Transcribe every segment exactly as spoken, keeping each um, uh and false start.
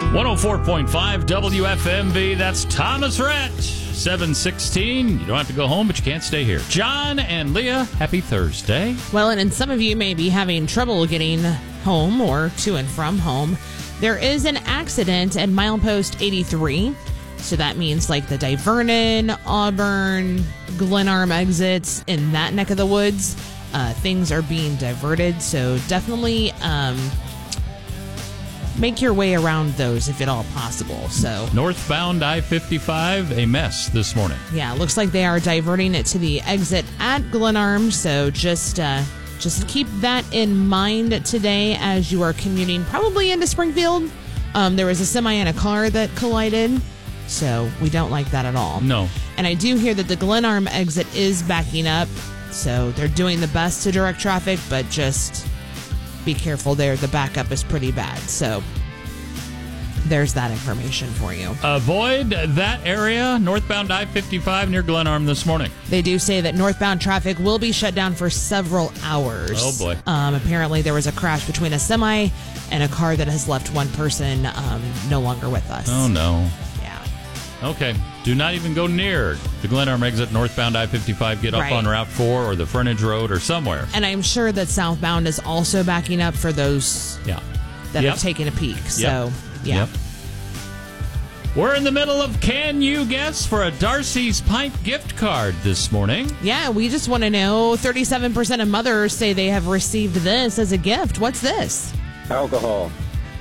one oh four point five W F M V, that's Thomas Rhett. seven sixteen. You don't have to go home, but you can't stay here. John and Leah, happy Thursday. Well, and, and some of you may be having trouble getting home or to and from home. There is an accident at milepost eighty-three. So that means like the Divernon, Auburn, Glenarm exits in that neck of the woods. Uh, things are being diverted. So definitely um, make your way around those if at all possible. So northbound I fifty-five, a mess this morning. Yeah, looks like they are diverting it to the exit at Glenarm. So just uh, just keep that in mind today as you are commuting probably into Springfield. Um, there was a semi and a car that collided. So we don't like that at all. No. And I do hear that the Glenarm exit is backing up. So they're doing the best to direct traffic, but just be careful there. The backup is pretty bad. So there's that information for you. Avoid that area, northbound I fifty-five near Glenarm this morning. They do say that northbound traffic will be shut down for several hours. Oh, boy. Um, apparently there was a crash between a semi and a car that has left one person um, no longer with us. Oh, no. Yeah. Okay. Do not even go near the Glenarm exit, northbound I fifty-five. Get up Right. on Route four or the frontage road or somewhere. And I'm sure that southbound is also backing up for those Yeah. that Yep. have taken a peek. So, Yep. yeah. Yep. We're in the middle of Can You Guess for a Darcy's Pint gift card this morning. Yeah, we just want to know, thirty-seven percent of mothers say they have received this as a gift. What's this? Alcohol.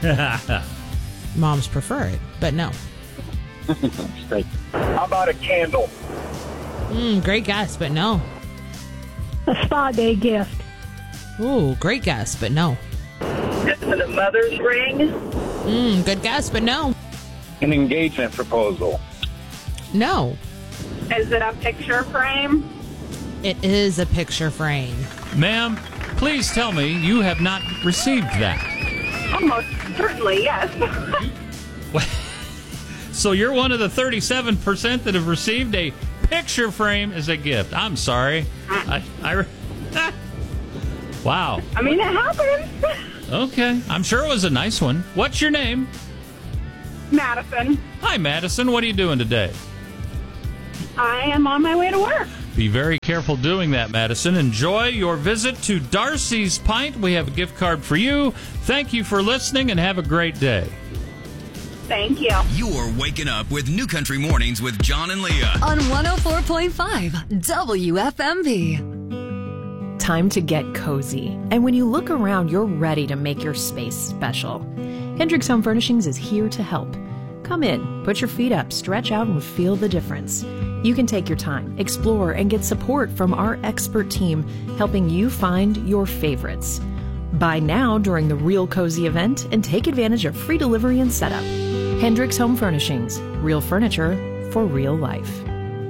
Moms prefer it, but no. How about a candle? Mm, great guess, but no. A spa day gift. Ooh, great guess, but no. Is it a mother's ring? Mm, good guess, but no. An engagement proposal. No. Is it a picture frame? It is a picture frame. Ma'am, please tell me you have not received that. Almost certainly, yes. So you're one of the thirty-seven percent that have received a picture frame as a gift. I'm sorry. I, I Wow. I mean, it happens. Okay. I'm sure it was a nice one. What's your name? Madison, Hi, Madison. What are you doing today? I am on my way to work. Be very careful doing that, Madison. Enjoy your visit to Darcy's Pint. We have a gift card for you. Thank you for listening and have a great day. Thank you. You're waking up with New Country Mornings with John and Leah on one oh four point five W F M V. Time to get cozy. And when you look around, you're ready to make your space special. Hendricks Home Furnishings is here to help. Come in, put your feet up, stretch out, and feel the difference. You can take your time, explore, and get support from our expert team helping you find your favorites. Buy now during the Real Cozy event and take advantage of free delivery and setup. Hendricks Home Furnishings. Real furniture for real life.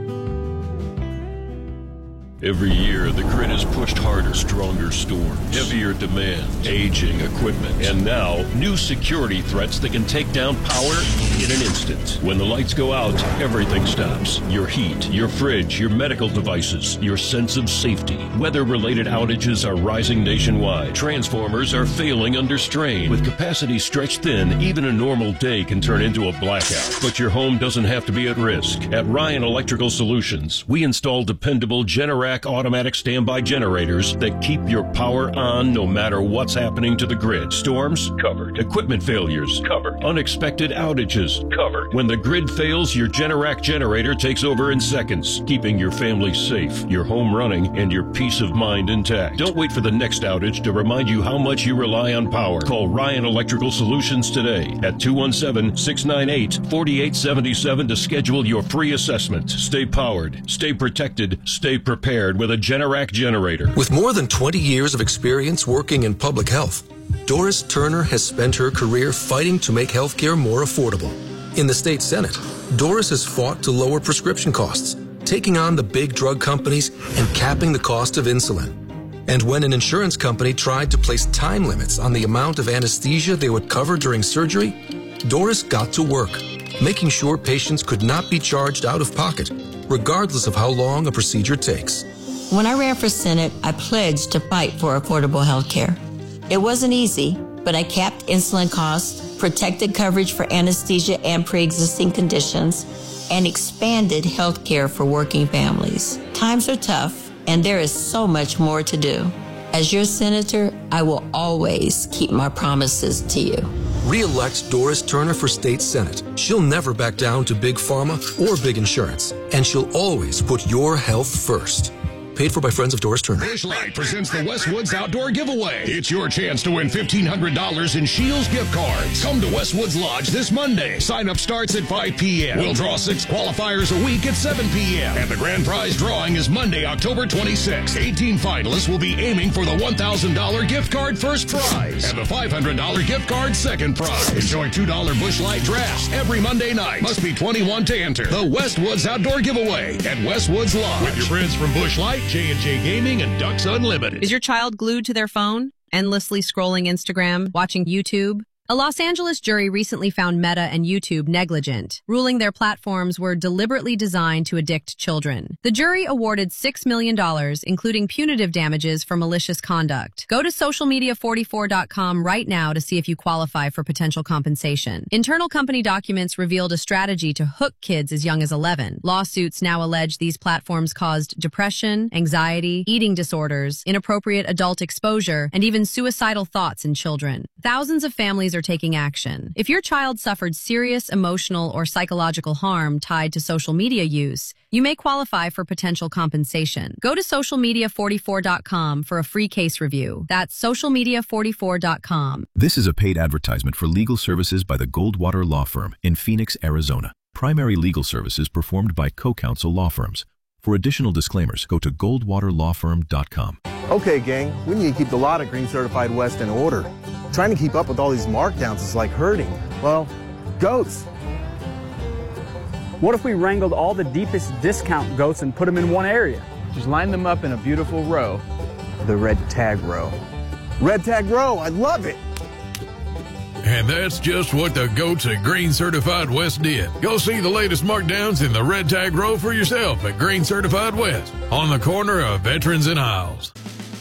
Every year, the grid is pushed harder, stronger storms, heavier demand, aging equipment, and now, new security threats that can take down power in an instant. When the lights go out, everything stops. Your heat, your fridge, your medical devices, your sense of safety. Weather-related outages are rising nationwide. Transformers are failing under strain. With capacity stretched thin, even a normal day can turn into a blackout. But your home doesn't have to be at risk. At Ryan Electrical Solutions, we install dependable Generac automatic standby generators that keep your power on no matter what's happening to the grid. Storms? Covered. Equipment failures? Covered. Unexpected outages? Covered. When the grid fails, your Generac generator takes over in seconds, keeping your family safe, your home running, and your peace of mind intact. Don't wait for the next outage to remind you how much you rely on power. Call Ryan Electrical Solutions today at two one seven, six nine eight, four eight seven seven to schedule your free assessment. Stay powered, stay protected, stay prepared with a Generac generator. With more than twenty years of experience working in public health, Doris Turner has spent her career fighting to make healthcare more affordable. In the state Senate, Doris has fought to lower prescription costs, taking on the big drug companies and capping the cost of insulin. And when an insurance company tried to place time limits on the amount of anesthesia they would cover during surgery, Doris got to work, making sure patients could not be charged out of pocket, regardless of how long a procedure takes. When I ran for Senate, I pledged to fight for affordable health care. It wasn't easy, but but I capped insulin costs, protected coverage for anesthesia and pre-existing conditions, and expanded health care for working families. Times are tough, and there is so much more to do. As your senator, I will always keep my promises to you. Re-elect Doris Turner for State Senate. She'll never back down to big pharma or big insurance, and she'll always put your health first. Paid for by friends of Doris Turner. Busch Light presents the Westwoods Outdoor Giveaway. It's your chance to win fifteen hundred dollars in Shields gift cards. Come to Westwoods Lodge this Monday. Sign up starts at five p.m. We'll draw six qualifiers a week at seven p.m. And the grand prize drawing is Monday, October twenty-sixth. eighteen finalists will be aiming for the one thousand dollars gift card first prize and the five hundred dollars gift card second prize. Enjoy two dollars Busch Light drafts every Monday night. Must be twenty-one to enter. The Westwoods Outdoor Giveaway at Westwoods Lodge. With your friends from Busch Light, J and J Gaming, and Ducks Unlimited. Is your child glued to their phone, endlessly scrolling Instagram, watching YouTube? A Los Angeles jury recently found Meta and YouTube negligent, ruling their platforms were deliberately designed to addict children. The jury awarded six million dollars, including punitive damages for malicious conduct. Go to social media forty-four dot com right now to see if you qualify for potential compensation. Internal company documents revealed a strategy to hook kids as young as eleven. Lawsuits now allege these platforms caused depression, anxiety, eating disorders, inappropriate adult exposure, and even suicidal thoughts in children. Thousands of families are taking action. If your child suffered serious emotional or psychological harm tied to social media use, you may qualify for potential compensation. Go to social media forty-four dot com for a free case review. That's social media forty-four dot com. This is a paid advertisement for legal services by the Goldwater Law Firm in Phoenix, Arizona. Primary legal services performed by co-counsel law firms. For additional disclaimers, go to goldwater law firm dot com. Okay, gang, we need to keep the lot of Green Certified West in order. Trying to keep up with all these markdowns is like herding, well, goats. What if we wrangled all the deepest discount goats and put them in one area? Just line them up in a beautiful row. The red tag row. Red tag row, I love it. And that's just what the goats at Green Certified West did. Go see the latest markdowns in the red tag row for yourself at Green Certified West on the corner of Veterans and Isles.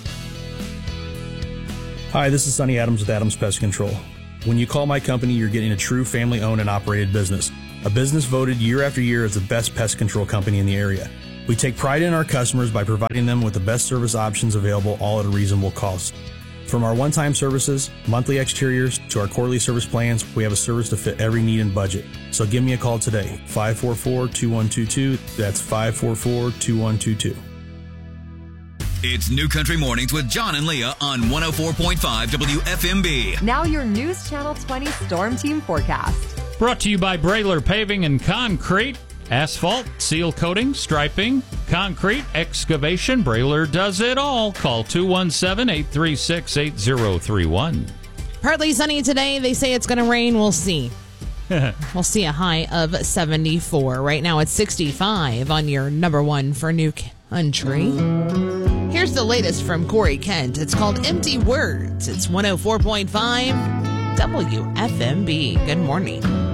Hi, this is Sonny Adams with Adams Pest Control. When you call my company, you're getting a true family-owned and operated business. A business voted year after year as the best pest control company in the area. We take pride in our customers by providing them with the best service options available, all at a reasonable cost. From our one-time services, monthly exteriors, to our quarterly service plans, we have a service to fit every need and budget. So give me a call today, five four four, two one two two. That's five four four, two one two two. It's New Country Mornings with John and Leah on one oh four point five W F M B. Now your News Channel twenty Storm Team forecast. Brought to you by Brayler Paving and Concrete. Asphalt, seal coating, striping, concrete, excavation. Brayler does it all. Call two one seven, eight three six, eight zero three one. Partly sunny today. They say it's going to rain. We'll see. We'll see a high of seventy-four. Right now it's sixty-five on your number one for New Country. Here's the latest from Corey Kent. It's called Empty Words. It's one oh four point five W F M B. Good morning.